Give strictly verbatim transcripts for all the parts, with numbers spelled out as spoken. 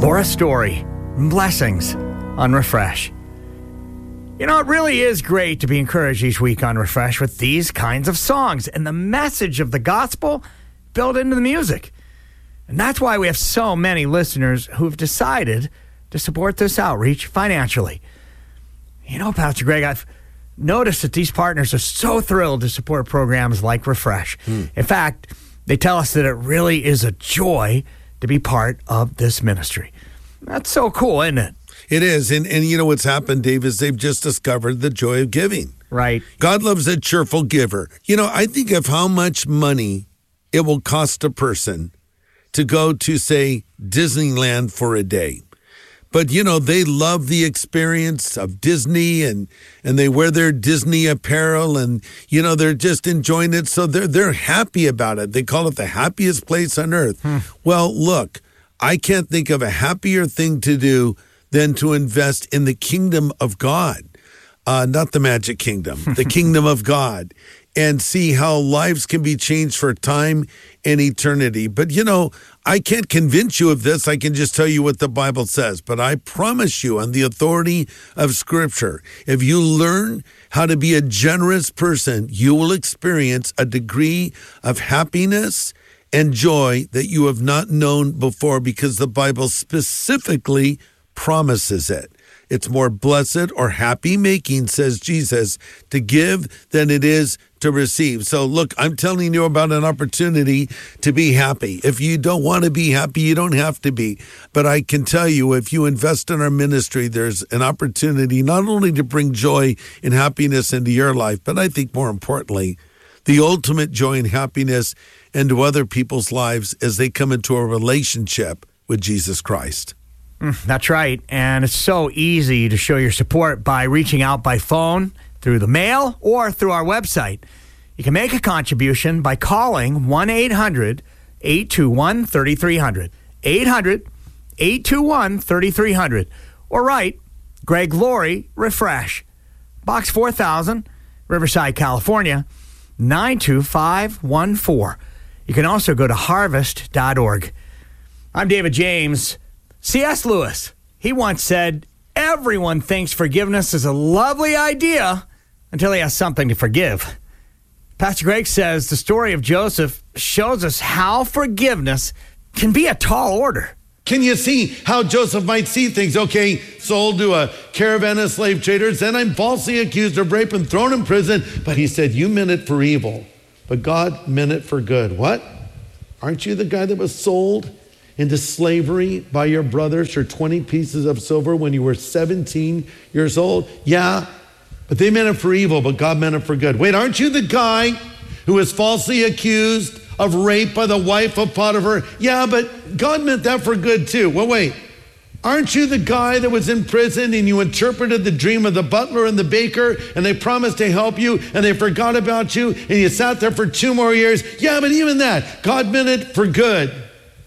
Laura Story, blessings on Refresh. You know, it really is great to be encouraged each week on Refresh with these kinds of songs and the message of the gospel built into the music. And that's why we have so many listeners who've decided to support this outreach financially. You know, Pastor Greg, I've noticed that these partners are so thrilled to support programs like Refresh. Hmm. In fact, they tell us that it really is a joy to be part of this ministry. That's so cool, isn't it? It is. And, and you know what's happened, Dave, is they've just discovered the joy of giving. Right. God loves a cheerful giver. You know, I think of how much money it will cost a person to go to, say, Disneyland for a day. But, you know, they love the experience of Disney and, and they wear their Disney apparel and, you know, they're just enjoying it. So they're, they're happy about it. They call it the happiest place on earth. Hmm. Well, look, I can't think of a happier thing to do than to invest in the kingdom of God, uh, not the magic kingdom, the kingdom of God, and see how lives can be changed for time and eternity. But, you know, I can't convince you of this. I can just tell you what the Bible says. But I promise you on the authority of Scripture, if you learn how to be a generous person, you will experience a degree of happiness and joy that you have not known before, because the Bible specifically promises it. It's more blessed or happy making, says Jesus, to give than it is to receive. So look, I'm telling you about an opportunity to be happy. If you don't want to be happy, you don't have to be. But I can tell you, if you invest in our ministry, there's an opportunity not only to bring joy and happiness into your life, but I think more importantly, the ultimate joy and happiness into other people's lives as they come into a relationship with Jesus Christ. That's right. And it's so easy to show your support by reaching out by phone, through the mail, or through our website. You can make a contribution by calling one eight hundred eight two one three three zero zero, eight hundred eight two one three three zero zero, or write Greg Laurie, Refresh, Box four thousand, Riverside, California, nine two five one four. You can also go to harvest dot org. I'm David James. C S Lewis, he once said, everyone thinks forgiveness is a lovely idea until he has something to forgive. Pastor Greg says the story of Joseph shows us how forgiveness can be a tall order. Can you see how Joseph might see things? Okay, sold to a caravan of slave traders, then I'm falsely accused of rape and thrown in prison. But he said, you meant it for evil, but God meant it for good. What? Aren't you the guy that was sold into slavery by your brothers for twenty pieces of silver when you were seventeen years old? Yeah, but they meant it for evil, but God meant it for good. Wait, aren't you the guy who was falsely accused of rape by the wife of Potiphar? Yeah, but God meant that for good too. Well, wait, aren't you the guy that was in prison and you interpreted the dream of the butler and the baker and they promised to help you and they forgot about you and you sat there for two more years? Yeah, but even that, God meant it for good.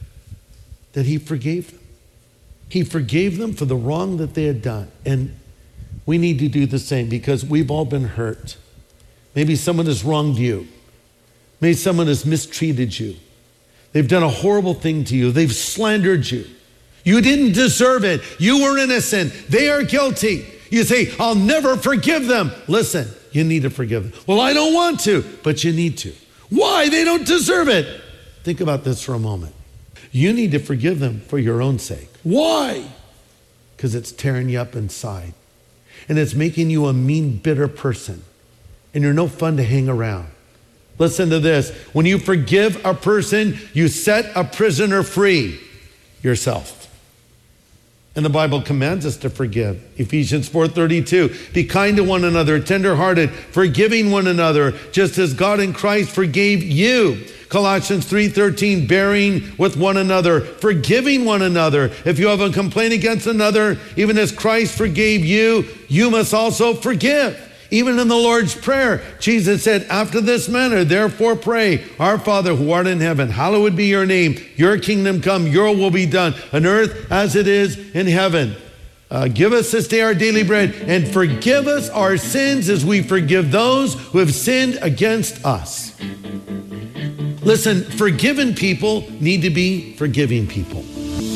That he forgave them. He forgave them for the wrong that they had done. And we need to do the same because we've all been hurt. Maybe someone has wronged you. Maybe someone has mistreated you. They've done a horrible thing to you. They've slandered you. You didn't deserve it. You were innocent. They are guilty. You say, I'll never forgive them. Listen, you need to forgive them. Well, I don't want to, but you need to. Why? They don't deserve it. Think about this for a moment. You need to forgive them for your own sake. Why? Because it's tearing you up inside. And it's making you a mean, bitter person. And you're no fun to hang around. Listen to this. When you forgive a person, you set a prisoner free, yourself. And the Bible commands us to forgive. Ephesians four thirty-two, be kind to one another, tenderhearted, forgiving one another, just as God in Christ forgave you. Colossians three thirteen, bearing with one another, forgiving one another. If you have a complaint against another, even as Christ forgave you, you must also forgive. Even in the Lord's Prayer, Jesus said, after this manner, therefore pray, our Father who art in heaven, hallowed be your name. Your kingdom come, your will be done on earth as it is in heaven. Uh, give us this day our daily bread and forgive us our sins as we forgive those who have sinned against us. Listen, forgiven people need to be forgiving people.